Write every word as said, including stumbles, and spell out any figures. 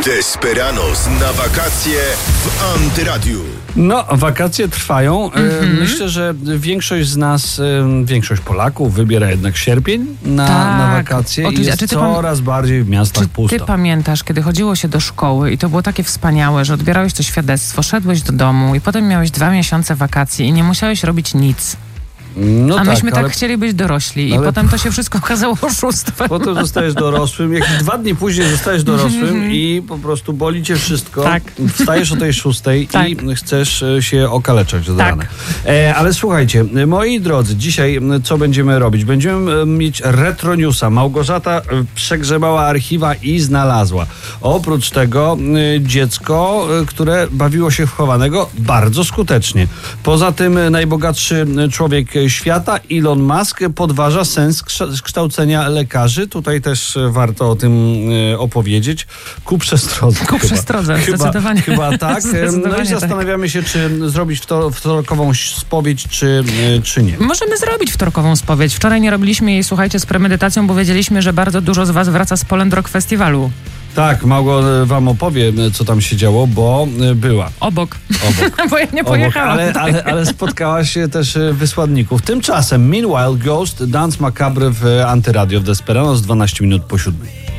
Desperados na wakacje w Antyradiu. No, wakacje trwają. Mm-hmm. Myślę, że większość z nas, większość Polaków wybiera jednak sierpień na, tak, na wakacje i oczywiście. jest A czy ty coraz pam- bardziej w miastach czy pusto. Ty pamiętasz, kiedy chodziło się do szkoły i to było takie wspaniałe, że odbierałeś to świadectwo, szedłeś do domu i potem miałeś dwa miesiące wakacji i nie musiałeś robić nic. No A tak, myśmy ale tak chcieli być dorośli ale- i potem to się wszystko okazało oszustwem. potem zostajesz dorosłym, jakieś dwa dni później zostajesz dorosłym i po prostu boli cię wszystko. Tak. Wstajesz o tej szóstej Tak. i chcesz e, się okaleczać do Tak. rana. E, ale słuchajcie, moi drodzy, dzisiaj m, co będziemy robić? Będziemy e, mieć retro newsa. Małgorzata e, przegrzebała archiwa i znalazła. Oprócz tego e, dziecko, e, które bawiło się w chowanego bardzo skutecznie. Poza tym e, najbogatszy e, człowiek świata, Elon Musk, podważa sens krz- kształcenia lekarzy. Tutaj też e, warto o tym e, opowiedzieć. Ku przestrodze. Ku chyba. przestrodze, Chyba, zdecydowanie. chyba tak. No Zdecydowanie i tak. zastanawiamy się, czy zrobić wtor- wtorkową spowiedź, czy, e, czy nie. Możemy zrobić wtorkową spowiedź. Wczoraj nie robiliśmy jej, słuchajcie, z premedytacją, bo wiedzieliśmy, że bardzo dużo z was wraca z Poland Rock Festiwalu. Tak, Małgo e, wam opowie, e, co tam się działo, bo e, była. Obok. Obok. Bo ja nie Obok, pojechałam. ale, ale, ale spotkałaś się też e, wysłanników. Tymczasem Meanwhile Ghost, Dance Macabre w Antyradio w Desperados, dwanaście minut po siódmej.